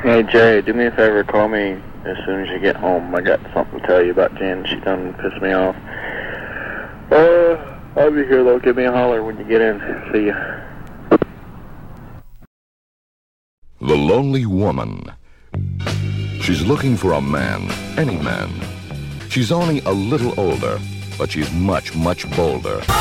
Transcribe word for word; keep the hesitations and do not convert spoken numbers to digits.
Hey, Jay, do me a favor, call me as soon as you get home. I got something to tell you about Jen. She done pissed me off. Uh, I'll be here, though. Give me a holler when you get in. See ya. The lonely woman. She's looking for a man, any man. She's only a little older, but she's much, much bolder.